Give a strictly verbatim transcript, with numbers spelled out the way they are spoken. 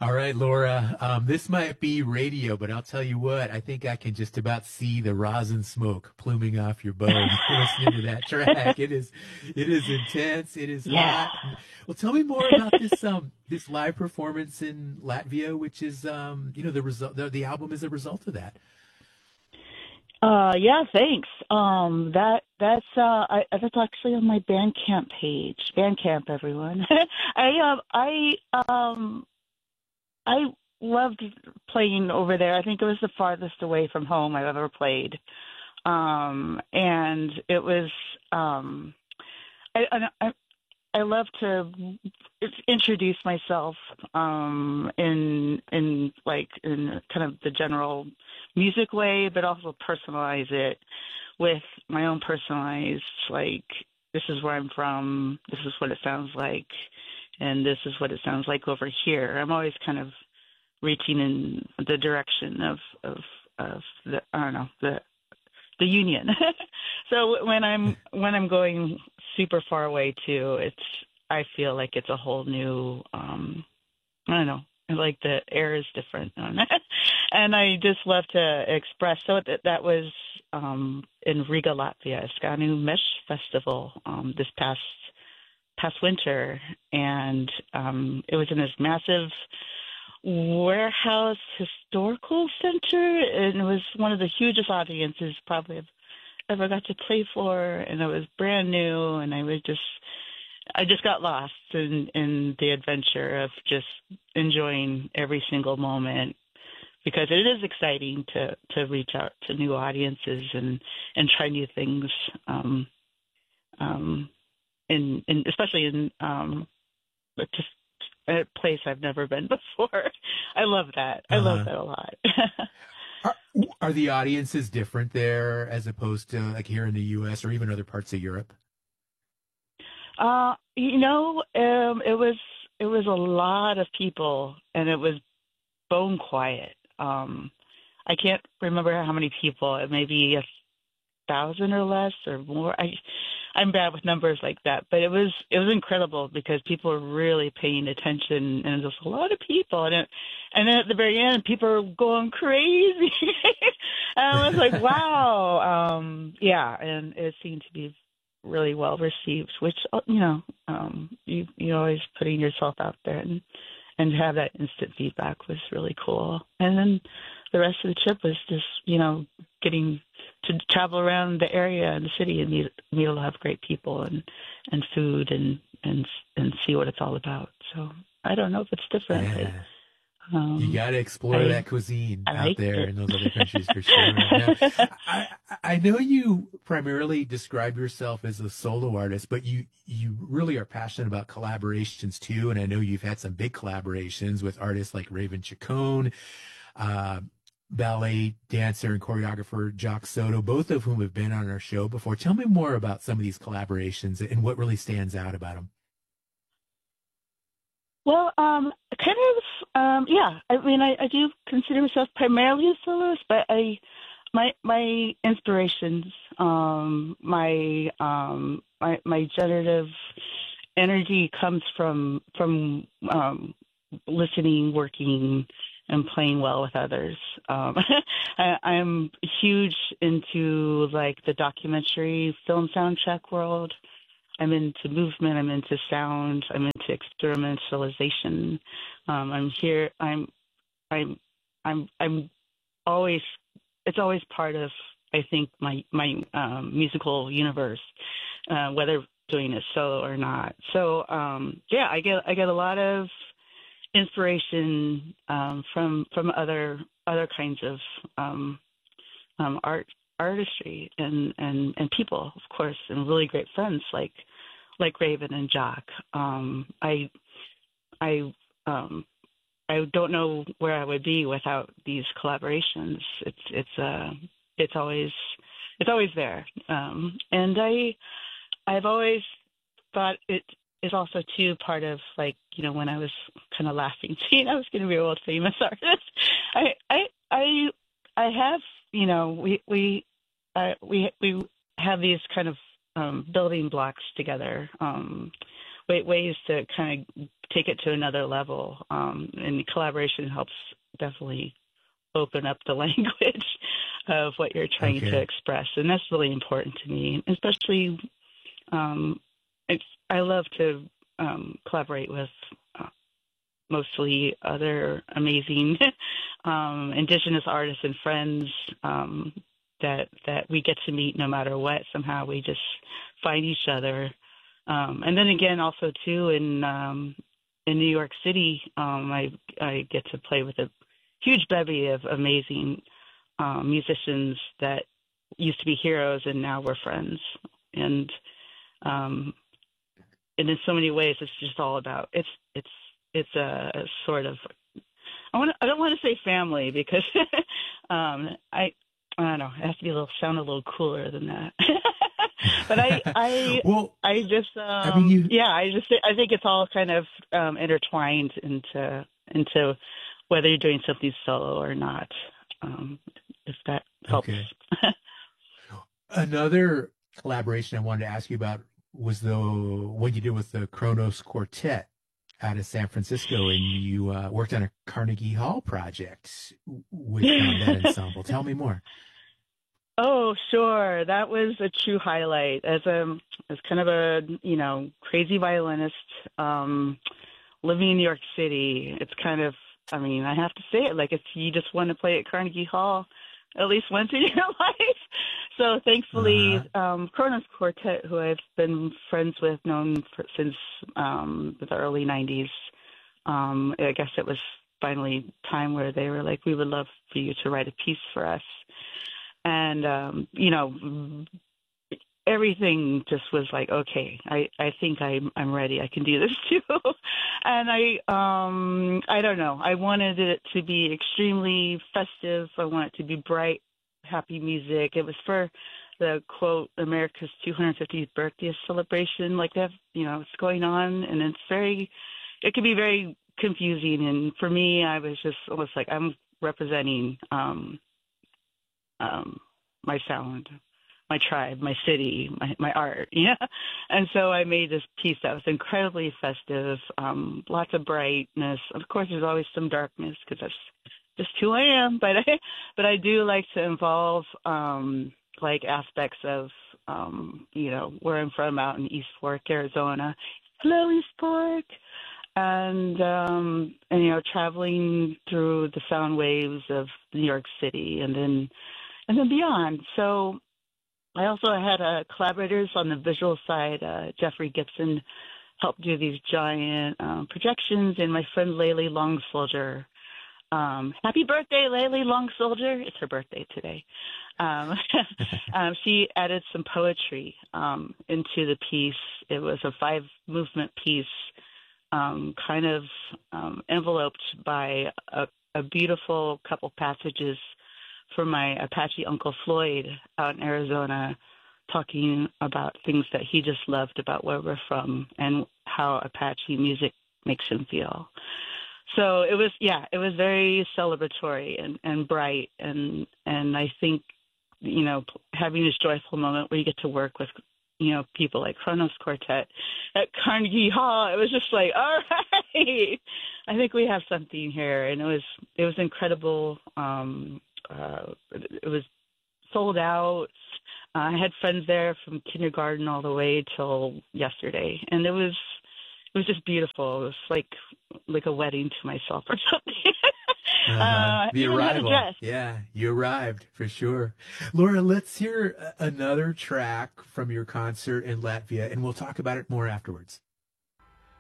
All right, Laura. Um, this might be radio, but I'll tell you what, I think I can just about see the rosin smoke pluming off your bow listening to that track. It is, it is intense. It is Yeah. hot. Well, tell me more about this um this live performance in Latvia, which is um you know the result. The, the album is a result of that. Uh, yeah, thanks. Um, that that's uh, I, that's actually on my Bandcamp page. Bandcamp, everyone. I um, I um, I loved playing over there. I think it was the farthest away from home I've ever played. Um, and it was um, I, I I love to introduce myself um, in in like in kind of the general music way, but also personalize it with my own personalized like this is where I'm from, this is what it sounds like, and this is what it sounds like over here. I'm always kind of reaching in the direction of of of the I don't know the the union. So when I'm when I'm going super far away too, it's I feel like it's a whole new um I don't know, like the air is different. And I just love to express. So that that was um in Riga, Latvia, Skanu Mesh Festival um this past past winter, and um it was in this massive warehouse historical center, and it was one of the hugest audiences probably I've ever got to play for, and it was brand new, and I was just I just got lost in in the adventure of just enjoying every single moment, because it is exciting to to reach out to new audiences and and try new things, um um in, in especially in um just a place I've never been before. I love that. I love Uh-huh. that a lot. Are, are the audiences different there as opposed to like here in the U S or even other parts of Europe? uh, you know, um, it was it was a lot of people, and it was bone quiet. Um, I can't remember how many people. Maybe a thousand or less or more. I I'm bad with numbers like that, but it was it was incredible because people were really paying attention, and there's a lot of people, and it, and then at the very end, people were going crazy. And I was like, wow, um, yeah, and it seemed to be really well received. Which uh, you know, um, you you always putting yourself out there, and and have that instant feedback was really cool. And then the rest of the trip was just you know getting to travel around the area and the city and meet meet a lot of great people and and food and and and see what it's all about. So I don't know if it's different, Yeah. but You um, got to explore I that cuisine I out liked there it. in those other countries for sure. Now, I I know you primarily describe yourself as a solo artist, but you you really are passionate about collaborations too. And I know you've had some big collaborations with artists like Raven Chacon, uh, ballet dancer and choreographer Jock Soto, both of whom have been on our show before. Tell me more about some of these collaborations and what really stands out about them. Well, um, kind of, um, yeah. I mean, I, I do consider myself primarily a soloist, but I, my my inspirations, um, my um, my my generative energy comes from from um, listening, working, and playing well with others. Um, I, I'm huge into like the documentary film soundtrack world. I'm into movement. I'm into sound. I'm into experimentalization. Um, I'm here. I'm. I'm. I'm. I'm always. It's always part of. I think my my um, musical universe, uh, whether doing it solo or not. So um, yeah, I get I get a lot of inspiration um, from from other other kinds of um, um, art artistry and, and and people, of course, and really great friends like like Raven and Jock. Um, I I um, I don't know where I would be without these collaborations. It's it's uh it's always it's always there, um, and I I've always thought it is also too part of like you know when I was kind of laughing, seeing I was going to be a world famous artist. I I I I have you know we we uh, we we have these kind of um, building blocks together. Um, wa- ways to kind of take it to another level. Um, and collaboration helps definitely open up the language of what you're trying to Okay. express, and that's really important to me. Especially, um, it's, I love to um, collaborate with uh, mostly other amazing um, Indigenous artists and friends um, that that we get to meet no matter what. Somehow we just find each other, um, and then again, also too in um, in New York City, um, I I get to play with a huge bevy of amazing um, musicians that used to be heroes and now we're friends. And um, and in so many ways, it's just all about it's it's it's a sort of I want I don't want to say family because um, I I don't know, it has to be a little sound a little cooler than that. But I I Well, I just I mean, um, you, yeah I just I think it's all kind of um, intertwined into into whether you're doing something solo or not. Um, if that helps. okay. Another collaboration I wanted to ask you about was the one you did with the Kronos Quartet out of San Francisco, and you uh, worked on a Carnegie Hall project with um, that ensemble. Tell me more. Oh, sure. That was a true highlight. As a as kind of a you know crazy violinist um, living in New York City, it's kind of I mean I have to say it like if you just want to play at Carnegie Hall at least once in your life. So thankfully, Uh-huh. um, Kronos Quartet, who I've been friends with, known for, since um, the early nineties, um, I guess it was finally time where they were like, we would love for you to write a piece for us. And, um, you know, everything just was like, okay, I, I think I'm, I'm ready. I can do this too. And I, um, I don't know. I wanted it to be extremely festive. I want it to be bright, happy music. It was for the quote, America's two hundred fiftieth birthday celebration. Like that, you know, it's going on and it's very, it can be very confusing. And for me, I was just almost like I'm representing, um, um, my sound, my tribe, my city, my, my art, yeah. And so I made this piece that was incredibly festive, um, lots of brightness. Of course, there's always some darkness because that's just who I am. But I, but I do like to involve um, like aspects of, um, you know, where I'm from, out in East Fork, Arizona. Hello, East Fork. And, um, and, you know, traveling through the sound waves of New York City and then, and then beyond. So I also had uh, collaborators on the visual side. Uh, Jeffrey Gibson helped do these giant um, projections, and my friend Laylee Long Soldier. Um, happy birthday, Laylee Long Soldier. It's her birthday today. Um, um, she added some poetry um, into the piece. It was a five movement piece, um, kind of um, enveloped by a, a beautiful couple passages from my Apache Uncle Floyd out in Arizona, talking about things that he just loved about where we're from and how Apache music makes him feel. So it was, yeah, it was very celebratory and, and bright. And, and I think, you know, having this joyful moment where you get to work with, you know, people like Kronos Quartet at Carnegie Hall, it was just like, all right, I think we have something here. And it was, it was incredible. Um, uh, it was sold out. Uh, I had friends there from kindergarten all the way till yesterday. And it was, it was just beautiful. It was like like a wedding to myself or something. Uh-huh. uh, The even had a arrival. dress. Yeah, you arrived for sure. Laura, let's hear a- another track from your concert in Latvia, and we'll talk about it more afterwards.